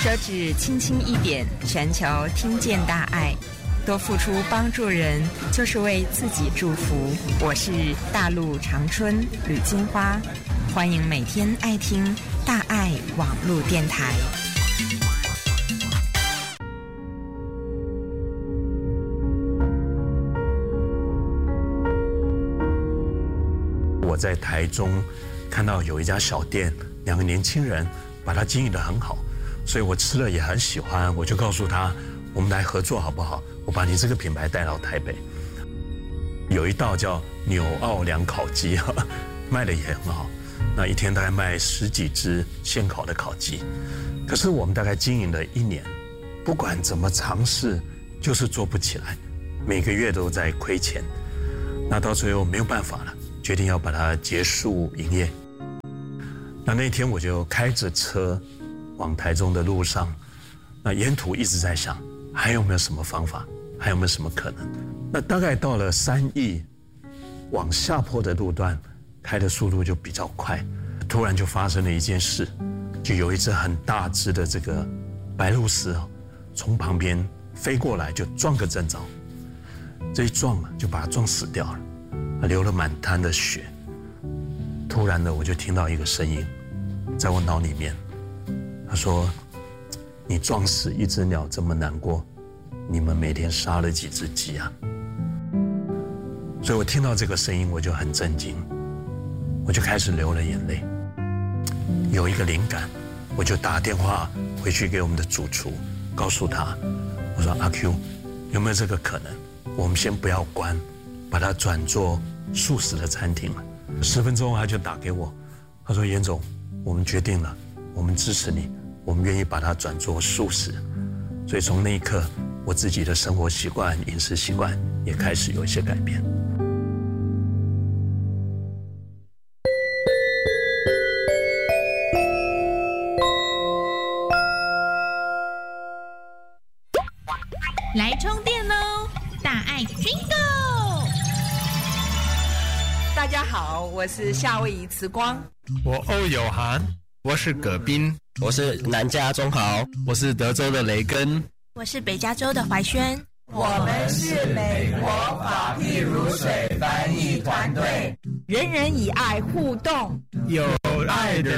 手指轻轻一点，全球听见大爱。多付出帮助人，就是为自己祝福。我是大陆长春吕金花，欢迎每天爱听大爱网络电台。 我在台中看到有一家小店，两个年轻人把它经营得很好，所以我吃了也很喜欢，我就告诉他，我们来合作好不好？我把你这个品牌带到台北。有一道叫纽奥良烤鸡，卖的也很好，那一天大概卖10几只现烤的烤鸡。可是我们大概经营了1年，不管怎么尝试，就是做不起来，每个月都在亏钱。那到最后没有办法了，决定要把它结束营业。那天我就开着车往台中的路上，那沿途一直在想，还有没有什么方法，还有没有什么可能。那大概到了3义往下坡的路段，开的速度就比较快，突然就发生了一件事，就有一只很大只的这个白鹭鸶从旁边飞过来，就撞个正着，这一撞就把它撞死掉了，流了满滩的血。突然呢，我就听到一个声音在我脑里面，他说，你撞死一只鸟这么难过，你们每天杀了几只鸡啊？所以我听到这个声音我就很震惊，我就开始流了眼泪。有一个灵感，我就打电话回去给我们的主厨，告诉他，我说阿 Q， 有没有这个可能，我们先不要关，把它转做素食的餐厅了。10分钟他就打给我，他说严总，我们决定了，我们支持你，我们愿意把它转做素食。所以从那一刻，我自己的生活习惯、饮食习惯也开始有一些改变。 来充电喽！大爱 Jingle！ 大家好，我是夏威夷慈光， 我欧有涵，我是葛斌， 我是南加中豪， 我是德州的雷根， 我是北加州的怀萱， 我们是美国法币如水翻译团队， 人人以爱互动， 有爱的